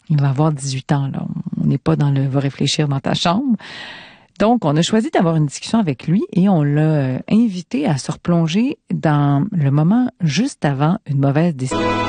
Il va avoir 18 ans, là. On n'est pas dans le « va réfléchir dans ta chambre ». Donc, on a choisi d'avoir une discussion avec lui et on l'a invité à se replonger dans le moment juste avant une mauvaise décision.